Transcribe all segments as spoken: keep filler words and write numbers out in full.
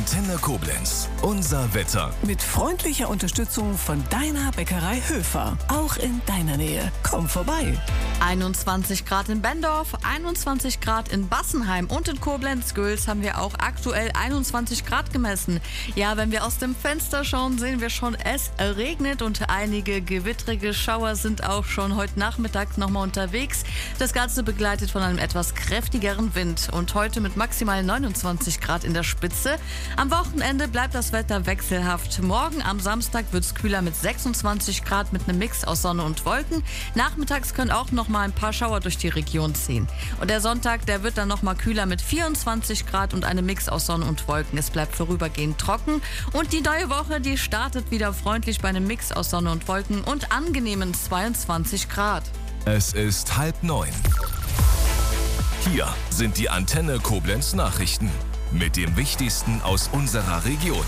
Antenne Koblenz. Unser Wetter. Mit freundlicher Unterstützung von deiner Bäckerei Höfer. Auch in deiner Nähe. Komm vorbei. einundzwanzig Grad in Bendorf, einundzwanzig Grad in Bassenheim und in Koblenz-Güls haben wir auch aktuell einundzwanzig Grad gemessen. Ja, wenn wir aus dem Fenster schauen, sehen wir schon, es regnet und einige gewittrige Schauer sind auch schon heute Nachmittag nochmal unterwegs. Das Ganze begleitet von einem etwas kräftigeren Wind und heute mit maximal neunundzwanzig Grad in der Spitze. Am Wochenende bleibt das Wetter wechselhaft. Morgen am Samstag wird es kühler mit sechsundzwanzig Grad mit einem Mix aus Sonne und Wolken. Nachmittags können auch noch mal ein paar Schauer durch die Region ziehen. Und der Sonntag, der wird dann noch mal kühler mit vierundzwanzig Grad und einem Mix aus Sonne und Wolken. Es bleibt vorübergehend trocken und die neue Woche, die startet wieder freundlich bei einem Mix aus Sonne und Wolken und angenehmen zweiundzwanzig Grad. Es ist halb neun. Hier sind die Antenne Koblenz Nachrichten mit dem Wichtigsten aus unserer Region.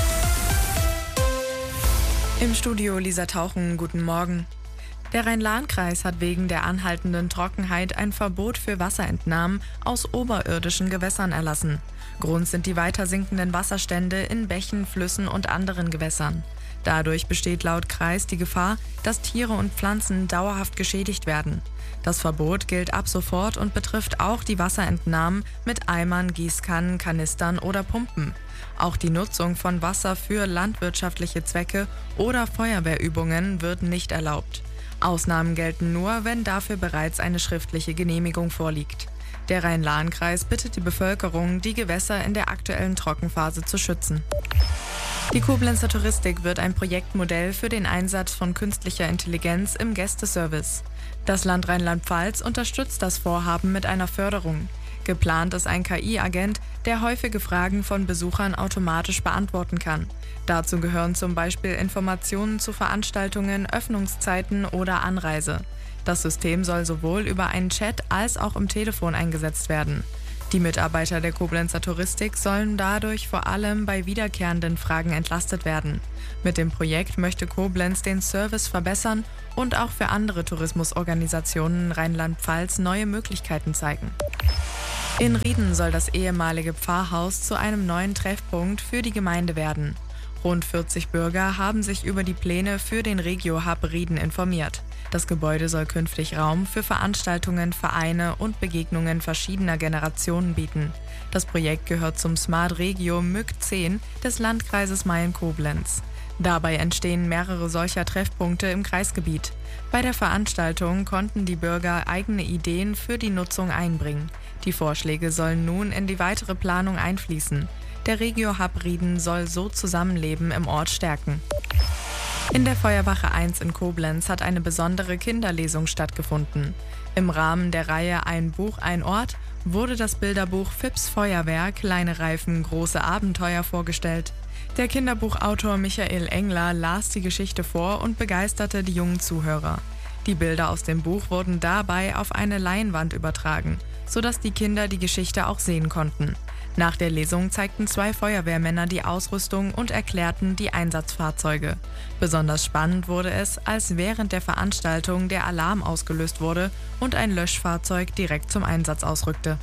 Im Studio Lisa Tauchen, guten Morgen. Der Rhein-Lahn-Kreis hat wegen der anhaltenden Trockenheit ein Verbot für Wasserentnahmen aus oberirdischen Gewässern erlassen. Grund sind die weiter sinkenden Wasserstände in Bächen, Flüssen und anderen Gewässern. Dadurch besteht laut Kreis die Gefahr, dass Tiere und Pflanzen dauerhaft geschädigt werden. Das Verbot gilt ab sofort und betrifft auch die Wasserentnahmen mit Eimern, Gießkannen, Kanistern oder Pumpen. Auch die Nutzung von Wasser für landwirtschaftliche Zwecke oder Feuerwehrübungen wird nicht erlaubt. Ausnahmen gelten nur, wenn dafür bereits eine schriftliche Genehmigung vorliegt. Der Rhein-Lahn-Kreis bittet die Bevölkerung, die Gewässer in der aktuellen Trockenphase zu schützen. Die Koblenzer Touristik wird ein Projektmodell für den Einsatz von künstlicher Intelligenz im Gästeservice. Das Land Rheinland-Pfalz unterstützt das Vorhaben mit einer Förderung. Geplant ist ein K I-Agent, der häufige Fragen von Besuchern automatisch beantworten kann. Dazu gehören zum Beispiel Informationen zu Veranstaltungen, Öffnungszeiten oder Anreise. Das System soll sowohl über einen Chat als auch im Telefon eingesetzt werden. Die Mitarbeiter der Koblenzer Touristik sollen dadurch vor allem bei wiederkehrenden Fragen entlastet werden. Mit dem Projekt möchte Koblenz den Service verbessern und auch für andere Tourismusorganisationen in Rheinland-Pfalz neue Möglichkeiten zeigen. In Rieden soll das ehemalige Pfarrhaus zu einem neuen Treffpunkt für die Gemeinde werden. Rund vierzig Bürger haben sich über die Pläne für den Regio-Hub Rieden informiert. Das Gebäude soll künftig Raum für Veranstaltungen, Vereine und Begegnungen verschiedener Generationen bieten. Das Projekt gehört zum Smart Regio M Ü G zehn des Landkreises Mayen-Koblenz. Dabei entstehen mehrere solcher Treffpunkte im Kreisgebiet. Bei der Veranstaltung konnten die Bürger eigene Ideen für die Nutzung einbringen. Die Vorschläge sollen nun in die weitere Planung einfließen. Der Regio-Hub Rieden soll so Zusammenleben im Ort stärken. In der Feuerwache eins in Koblenz hat eine besondere Kinderlesung stattgefunden. Im Rahmen der Reihe Ein Buch, ein Ort wurde das Bilderbuch Fips Feuerwehr, kleine Reifen, große Abenteuer vorgestellt. Der Kinderbuchautor Michael Engler las die Geschichte vor und begeisterte die jungen Zuhörer. Die Bilder aus dem Buch wurden dabei auf eine Leinwand übertragen, sodass die Kinder die Geschichte auch sehen konnten. Nach der Lesung zeigten zwei Feuerwehrmänner die Ausrüstung und erklärten die Einsatzfahrzeuge. Besonders spannend wurde es, als während der Veranstaltung der Alarm ausgelöst wurde und ein Löschfahrzeug direkt zum Einsatz ausrückte.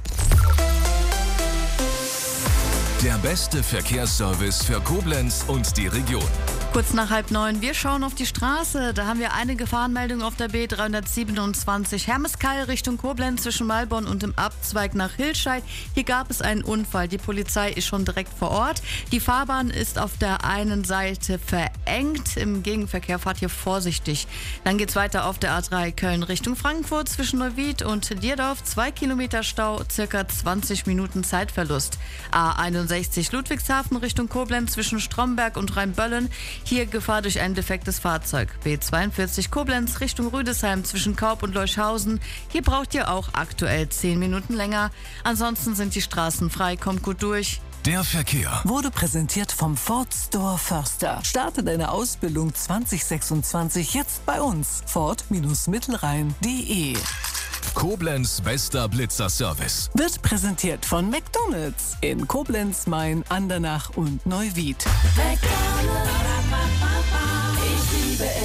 Der beste Verkehrsservice für Koblenz und die Region. Kurz nach halb neun, wir schauen auf die Straße. Da haben wir eine Gefahrenmeldung auf der B dreihundertsiebenundzwanzig Hermeskeil Richtung Koblenz zwischen Malborn und dem Abzweig nach Hilscheid. Hier gab es einen Unfall. Die Polizei ist schon direkt vor Ort. Die Fahrbahn ist auf der einen Seite verengt. Im Gegenverkehr fahrt hier vorsichtig. Dann geht's weiter auf der A drei Köln Richtung Frankfurt zwischen Neuwied und Dierdorf. Zwei Kilometer Stau, circa zwanzig Minuten Zeitverlust. A einundsechzig Ludwigshafen Richtung Koblenz zwischen Stromberg und Rheinböllen. Hier Gefahr durch ein defektes Fahrzeug. B zweiundvierzig Koblenz Richtung Rüdesheim zwischen Kaub und Leuschhausen. Hier braucht ihr auch aktuell zehn Minuten länger. Ansonsten sind die Straßen frei, kommt gut durch. Der Verkehr wurde präsentiert vom Ford Store Förster. Starte deine Ausbildung zwanzig sechsundzwanzig jetzt bei uns. Ford Mittelrhein punkt de. Koblenz bester Blitzer-Service Wird präsentiert von McDonald's in Koblenz, Main, Andernach und Neuwied. McDonald's, ich liebe es.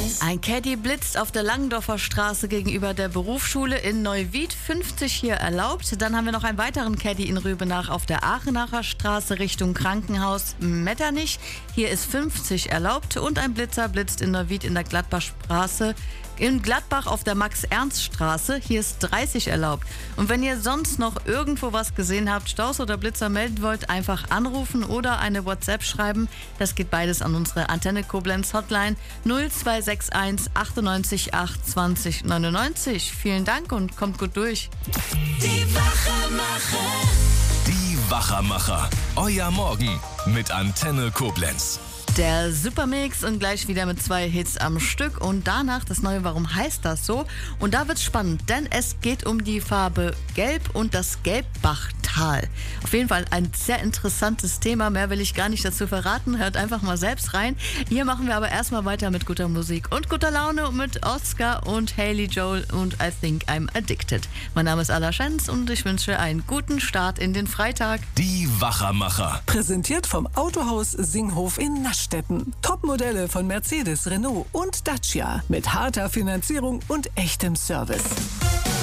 Ein Caddy blitzt auf der Langendorfer Straße gegenüber der Berufsschule in Neuwied, fünfzig hier erlaubt. Dann haben wir noch einen weiteren Caddy in Rübenach auf der Aachenacher Straße Richtung Krankenhaus Metternich. Hier ist fünfzig erlaubt und ein Blitzer blitzt in Neuwied in der Gladbachstraße. In Gladbach auf der Max-Ernst-Straße, hier ist dreißig erlaubt. Und wenn ihr sonst noch irgendwo was gesehen habt, Staus oder Blitzer melden wollt, einfach anrufen oder eine WhatsApp schreiben. Das geht beides an unsere Antenne Koblenz Hotline null zwei sechs eins achtundneunzig acht zwanzig neunundneunzig. Vielen Dank und kommt gut durch. Die Wachermacher. Die Wachermacher. Euer Morgen mit Antenne Koblenz. Der Supermix und gleich wieder mit zwei Hits am Stück und danach das neue Warum heißt das so? Und da wird's spannend, denn es geht um die Farbe Gelb und das Gelbbachtal. Auf jeden Fall ein sehr interessantes Thema, mehr will ich gar nicht dazu verraten, hört einfach mal selbst rein. Hier machen wir aber erstmal weiter mit guter Musik und guter Laune mit Oscar und Haley Joel und I Think I'm Addicted. Mein Name ist Ala Schenz und ich wünsche einen guten Start in den Freitag. Die Wachermacher. Präsentiert vom Autohaus Singhof in Naschstetten. Topmodelle von Mercedes, Renault und Dacia mit harter Finanzierung und echtem Service.